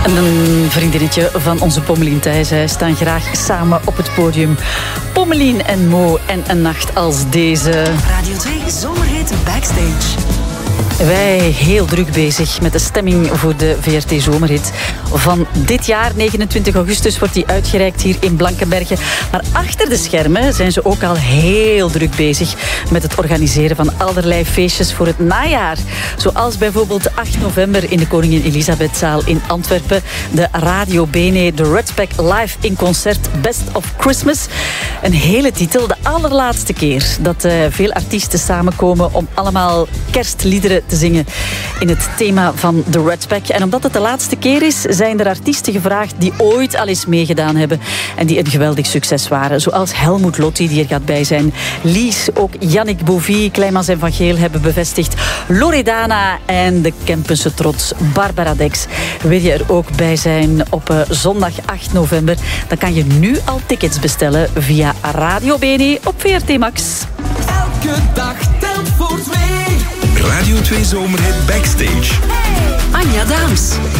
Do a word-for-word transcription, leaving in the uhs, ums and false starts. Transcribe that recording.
Een vriendinnetje van onze Pommelien Thijs. Zij staan graag samen op het podium. Pommelien en Mo en een nacht als deze. Radio twee Zomerhit Backstage. Wij heel druk bezig met de stemming voor de V R T Zomerhit van dit jaar. negenentwintig augustus wordt die uitgereikt hier in Blankenberge. Maar achter de schermen zijn ze ook al heel druk bezig met het organiseren van allerlei feestjes voor het najaar. Zoals bijvoorbeeld acht november in de Koningin Elisabethzaal in Antwerpen. De Radio Bene, de Rutspack live in concert Best of Christmas. Een hele titel, de allerlaatste keer dat uh, veel artiesten samenkomen om allemaal kerstliederen te zingen in het thema van de Rutspack. En omdat het de laatste keer is, zijn er artiesten gevraagd die ooit al eens meegedaan hebben en die een geweldig succes waren. Zoals Helmut Lotti, die er gaat bij zijn. Lies, ook Yannick Bouvy, Kleimans en Van Geel hebben bevestigd. Loredana en de Kempense trots Barbara Dex. Wil je er ook bij zijn op uh, zondag acht november? Dan kan je nu al tickets bestellen via Radio Bene op V R T Max. Elke dag telt voor twee. Radio twee Zomerhit Backstage. Anja Daams.